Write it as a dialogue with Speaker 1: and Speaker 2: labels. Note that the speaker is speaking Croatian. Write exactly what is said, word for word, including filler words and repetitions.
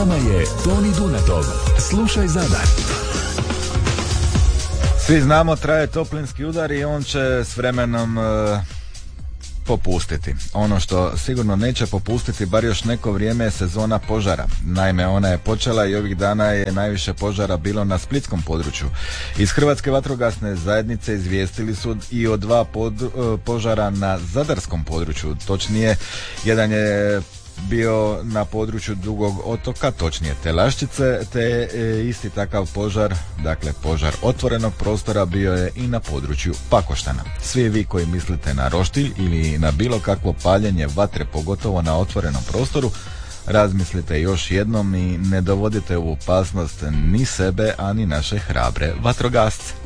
Speaker 1: vama je Toni Dunatov. Slušaj Zadar.
Speaker 2: Svi znamo, traje toplinski udar i on će s vremenom e, popustiti. Ono što sigurno neće popustiti bar još neko vrijeme je sezona požara. Naime, ona je počela i ovih dana je najviše požara bilo na splitskom području. Iz Hrvatske vatrogasne zajednice izvijestili su i o dva pod, požara na zadarskom području. Točnije, jedan je bio na području Dugog otoka, točnije Telaščice, te e, isti takav požar, dakle požar otvorenog prostora bio je i na području Pakoštana. Svi vi koji mislite na roštilj ili na bilo kakvo paljenje vatre, pogotovo na otvorenom prostoru, razmislite još jednom i ne dovodite u opasnost ni sebe, a ni naše hrabre vatrogasce.